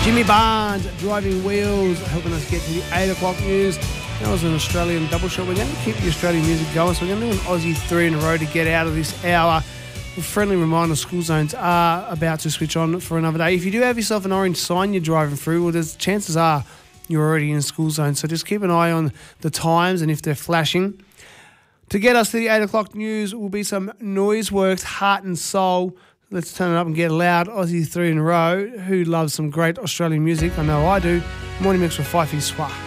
Jimmy Barnes, Driving Wheels, helping us get to the 8 o'clock news. That was an Australian double shot. We're going to keep the Australian music going, so we're going to do an Aussie 3 in a row to get out of this hour. A friendly reminder, school zones are about to switch on for another day. If you do have yourself an orange sign you're driving through, well, there's chances are you're already in a school zone, so just keep an eye on the times and if they're flashing. To get us to the 8 o'clock news will be some Noiseworks, Heart and Soul. Let's turn it up and get loud. Aussie 3 in a row. Who loves some great Australian music? I know I do. Morning mix with Fifey Swa.